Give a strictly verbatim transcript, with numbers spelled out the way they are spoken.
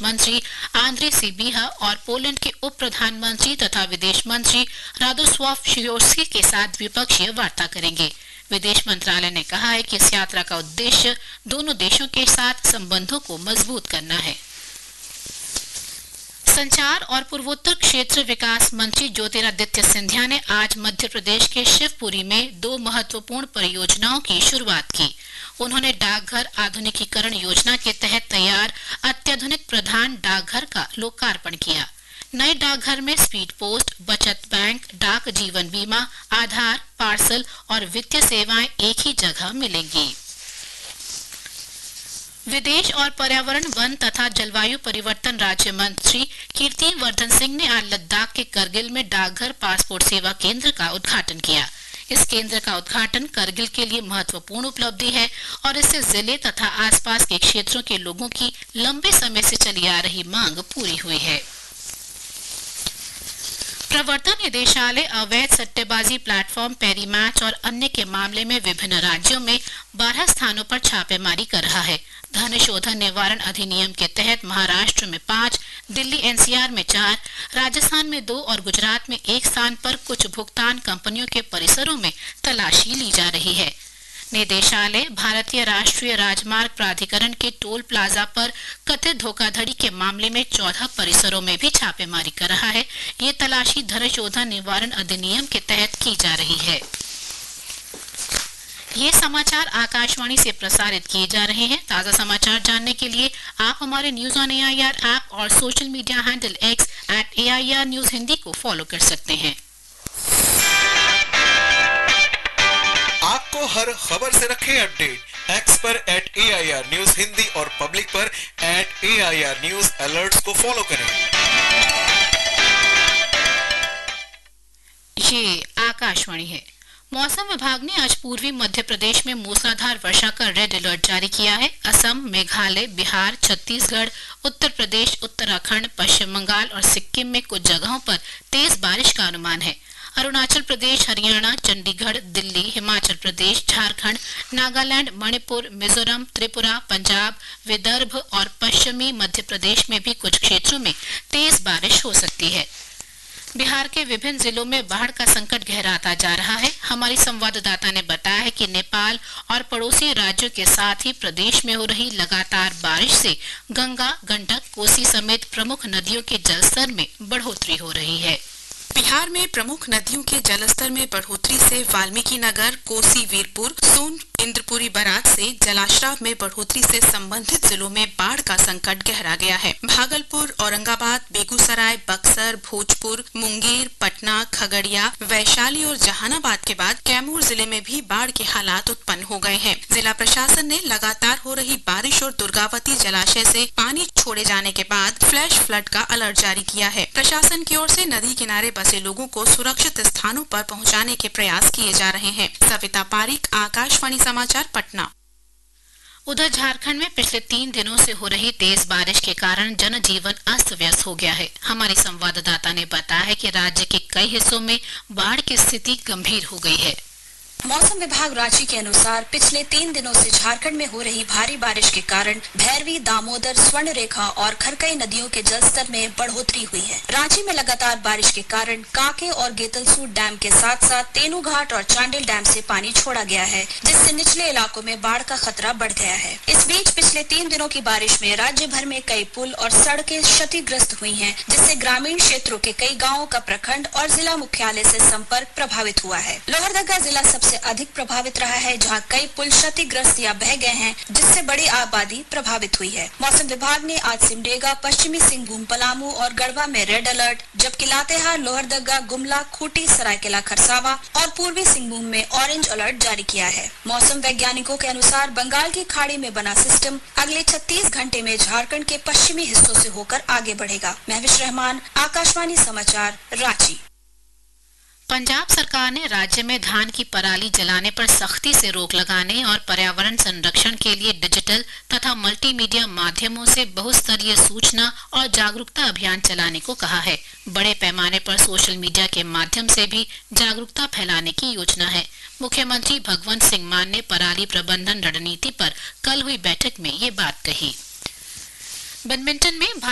मंत्री Andre Sybiha और Poland के उप प्रधानमंत्री तथा विदेश मंत्री रादोस्लाव सिकोर्स्की के साथ द्विपक्षीय वार्ता करेंगे। विदेश मंत्रालय ने कहा है कि इस यात्रा का उद्देश्य दोनों देशों के साथ संबंधों को मजबूत करना है। संचार और पूर्वोत्तर क्षेत्र विकास मंत्री ज्योतिरादित्य सिंधिया ने आज मध्य प्रदेश के शिवपुरी में दो महत्वपूर्ण परियोजनाओं की शुरुआत की। उन्होंने डाकघर आधुनिकीकरण योजना के तहत तैयार अत्याधुनिक प्रधान डाकघर का लोकार्पण किया। नए डाकघर में स्पीड पोस्ट, बचत बैंक, डाक जीवन बीमा, आधार, पार्सल और वित्तीय सेवाएं एक ही जगह मिलेंगी। विदेश और पर्यावरण, वन तथा जलवायु परिवर्तन राज्य मंत्री कीर्ति वर्धन सिंह ने आज लद्दाख के करगिल में डाकघर पासपोर्ट सेवा केंद्र का उद्घाटन किया। इस केंद्र का उद्घाटन करगिल के लिए महत्वपूर्ण उपलब्धि है और इससे जिले तथा आसपास के क्षेत्रों के लोगों की लंबे समय से चली आ रही मांग पूरी हुई है। प्रवर्तन निदेशालय अवैध सट्टेबाजी प्लेटफॉर्म पेरीमैच और अन्य के मामले में विभिन्न राज्यों में बारह स्थानों पर छापेमारी कर रहा है। धन शोधन निवारण अधिनियम के तहत महाराष्ट्र में पांच, दिल्ली एनसीआर में चार, राजस्थान में दो और गुजरात में एक स्थान पर कुछ भुगतान कंपनियों के परिसरों में तलाशी ली जा रही है। निदेशालय भारतीय राष्ट्रीय राजमार्ग प्राधिकरण के टोल प्लाजा पर कथित धोखाधड़ी के मामले में चौदह परिसरों में भी छापेमारी कर रहा है। ये तलाशी धन शोधन निवारण अधिनियम के तहत की जा रही है। ये समाचार आकाशवाणी से प्रसारित किए जा रहे हैं। ताज़ा समाचार जानने के लिए आप हमारे न्यूज ऑन एआईआर ऐप और social media handle x eight AIR news Hindi को फॉलो कर सकते हैं। आपको हर खबर से रखें अपडेट। एक्स पर एट एआईआर न्यूज हिंदी और पब्लिक पर एट एआईआर न्यूज अलर्ट्स को फॉलो करें। ये आकाशवाणी है। मौसम विभाग ने आज पूर्वी मध्य प्रदेश में मूसलाधार वर्षा का रेड अलर्ट जारी किया है। असम, मेघालय, बिहार, छत्तीसगढ़, उत्तर प्रदेश, उत्तराखंड, पश्चिम बंगाल और सिक्किम में कुछ जगहों पर तेज बारिश का अनुमान है। अरुणाचल प्रदेश, हरियाणा, चंडीगढ़, दिल्ली, हिमाचल प्रदेश, झारखंड, नागालैंड, मणिपुर, मिजोरम, त्रिपुरा, पंजाब, विदर्भ और पश्चिमी मध्य प्रदेश में भी कुछ क्षेत्रों में तेज बारिश हो सकती है। बिहार के विभिन्न जिलों में बाढ़ का संकट गहराता जा रहा है। हमारी संवाददाता ने बताया है कि नेपाल और पड़ोसी राज्यों के साथ ही प्रदेश में हो रही लगातार बारिश से गंगा, गंडक, कोसी समेत प्रमुख नदियों के जलस्तर में बढ़ोतरी हो रही है। बिहार में प्रमुख नदियों के जलस्तर में बढ़ोतरी से वाल्मीकि नगर, कोसी, वीरपुर, सोन, इंद्रपुरी बराज से जलाश्राव में बढ़ोतरी से संबंधित जिलों में बाढ़ का संकट गहरा गया है। भागलपुर, औरंगाबाद, बेगूसराय, बक्सर, भोजपुर, मुंगेर, पटना, खगड़िया, वैशाली और जहानाबाद के बाद कैमूर जिले में भी बाढ़ के हालात उत्पन्न हो गए हैं। जिला प्रशासन ने लगातार हो रही बारिश और दुर्गावती जलाशय से पानी छोड़े जाने के बाद फ्लैश फ्लड का अलर्ट जारी किया है। प्रशासन की ओर से नदी किनारे बसे लोगों को सुरक्षित स्थानों पर पहुंचाने के प्रयास किए जा रहे हैं। सविता पारिक, आकाशवाणी समाचार, पटना। उधर झारखंड में पिछले तीन दिनों से हो रही तेज बारिश के कारण जनजीवन अस्त व्यस्त हो गया है। हमारी संवाददाता ने बताया है कि राज्य के कई हिस्सों में बाढ़ की स्थिति गंभीर हो गई है। मौसम विभाग रांची के अनुसार पिछले तीन दिनों से झारखंड में हो रही भारी बारिश के कारण भैरवी, दामोदर, स्वर्ण रेखा और खरकई नदियों के जलस्तर में बढ़ोतरी हुई है। रांची में लगातार बारिश के कारण कांके और गेतलसूर डैम के साथ साथ तेनू घाट और चांडिल डैम से पानी छोड़ा गया है, जिससे निचले इलाकों में बाढ़ का खतरा बढ़ गया है। इस बीच पिछले तीन दिनों की बारिश में राज्य भर में कई पुल और सड़कें क्षतिग्रस्त हुई है, जिससे ग्रामीण क्षेत्रों के कई गाँवों का प्रखंड और जिला मुख्यालय से संपर्क प्रभावित हुआ है। लोहरदगा जिला सबसे अधिक प्रभावित रहा है, जहां कई पुल क्षतिग्रस्त या बह गए हैं, जिससे बड़ी आबादी प्रभावित हुई है। मौसम विभाग ने आज सिमडेगा, पश्चिमी सिंहभूम, पलामू और गढ़वा में रेड अलर्ट, जबकि लातेहार, लोहरदगा, गुमला, खूंटी, सरायकेला खरसावा और पूर्वी सिंहभूम में ऑरेंज अलर्ट जारी किया है। मौसम वैज्ञानिकों के अनुसार बंगाल की खाड़ी में बना सिस्टम अगले छत्तीस घंटे में झारखंड के पश्चिमी हिस्सों से होकर आगे बढ़ेगा। महविश रहमान, आकाशवाणी समाचार, रांची। पंजाब सरकार ने राज्य में धान की पराली जलाने पर सख्ती से रोक लगाने और पर्यावरण संरक्षण के लिए डिजिटल तथा मल्टीमीडिया माध्यमों से बहुस्तरीय सूचना और जागरूकता अभियान चलाने को कहा है। बड़े पैमाने पर सोशल मीडिया के माध्यम से भी जागरूकता फैलाने की योजना है। मुख्यमंत्री भगवंत सिंह मान ने पराली प्रबंधन रणनीति पर कल हुई बैठक में ये बात कही। बैडमिंटन में